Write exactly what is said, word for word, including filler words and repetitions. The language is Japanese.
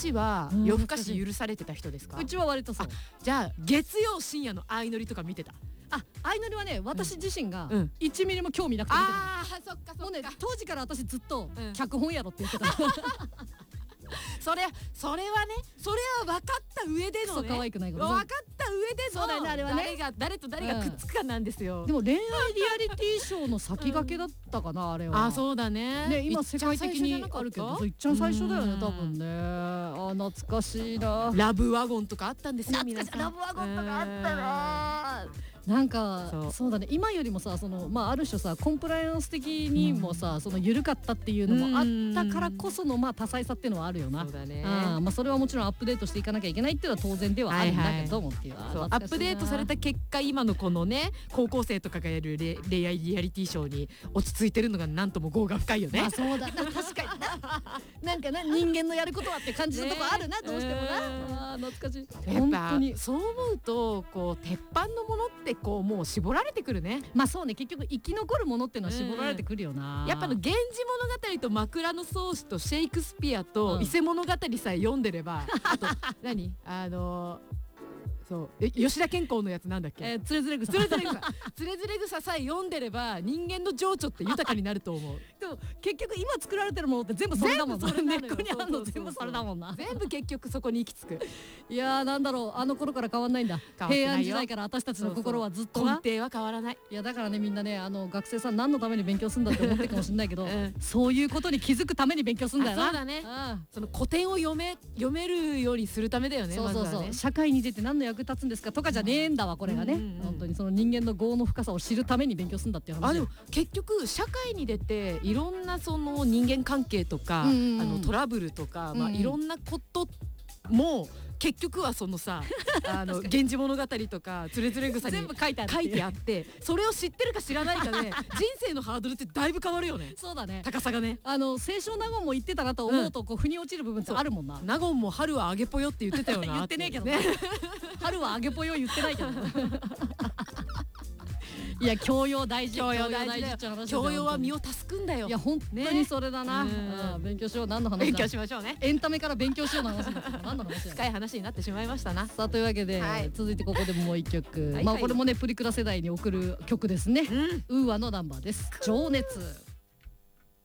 ちは夜更かし許されてた人ですか？ うちは割とそう。 じゃあ月曜深夜の相乗りとか見てた？ あ、相乗りはね、私自身がうんいちミリも興味なくて見てた。 あーそっかそっか。 もうね、当時から私ずっとうん脚本やろって言ってた。 それそれはね、それは分かった上でのね、 クソ可愛くないこと分かった上でのそうだよねあれはね誰が誰と誰がくっつくかなんですよ。 でも恋愛リアリティショーの先駆けだったかな、あれは。 あ、そうだね。 ね、今世界的にあるけど、そういっちゃん最初だよね、多分ね。あ、懐かしいな。 ラブワゴンとかあったんですよ、皆さん。 ラブワゴンとかあったな。なんかそうそうだね、今よりもさ、そのまあある種さ、コンプライアンス的にもさ、その緩かったっていうのもあったからこそのまあ多彩さっていうのはあるよな。 そうだね。 あ、まあそれはもちろんアップデートしていかなきゃいけないっていうのは当然ではあるんだけどもっていう。 そうアップデートされた結果、今のこのね高校生とかがやるレ恋愛リアリティショーに落ち着いてるのがなんとも業が深いよね。 まあそうだな、確かにな。なんかな、人間のやることはって感じのとこあるな、どうしてもな。あ、懐かしい。 やっ本当ぱに。 そう思うと、こう鉄板のものってこうもう絞られてくるね。 まあそうね、結局生き残るものっていうのは絞られてくるよな。 やっぱの源氏物語と枕草子とシェイクスピアと伊勢物語さえ読んでれば、あと何あのそうえ吉田健康のやつなんだっけ、 えー、つれづれ草。 つれづれ草つれづれ草さえ読んでれば人間の情緒って豊かになると思う。 でも結局今作られてるものって全部それだもんな。 全部それなのよ根っこにあるの全部それだもんな。 全部結局そこに行き着く。 いやー、なんだろう、あの頃から変わんないんだ。 変わってないよ平安時代から私たちの心はずっとな。 根底は変わらない。 いやだからね、みんなね、あの学生さん何のために勉強するんだって思ってるかもしれないけど、 うんそういうことに気づくために勉強するんだよな。 あそうだねあその古典を読め読めるようにするためだよね。 そうそうそう、 まずはね。 社会に出て何の役立つんですかとかじゃねえんだわ、これがね、 うんうんうん本当にその人間の業の深さを知るために勉強するんだっていう話。 あでも結局社会に出ていろんなその人間関係とか、 うんうんうんあのトラブルとか、まあ、 うんうんいろんなことも結局はそのさあの源氏物語とかつれづれ草に全部書いてあるっていう書いてあってそれを知ってるか知らないかで人生のハードルってだいぶ変わるよね。 そうだね。 高さがね。 あの清少納言も言ってたなと思うと、こう腑に落ちる部分ってあるもんな。 納言も春はあげぽよって言ってたよな。 言ってねえけどね。春はあげぽよ言ってないけど。いや、教養大事。 教養大事だよ。 って話だよ教養は身を助くんだよ。 いや本当にそれだな。 ねうん勉強しよう。何の話だ。 勉強しましょうね。 エンタメから勉強しようの話だった。何の話だ。 深い話になってしまいましたな。 さあというわけで、 はい続いてここでもう一曲、 はいはいまあこれもねプリクラ世代に送る曲ですね。 うんウーアのナンバーです。情熱。